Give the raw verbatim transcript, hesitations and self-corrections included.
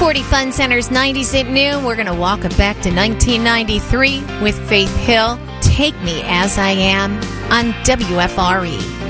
forty Fun Center's nineties at noon. We're going to walk it back to nineteen ninety-three with Faith Hill. Take Me As I Am on W F R E.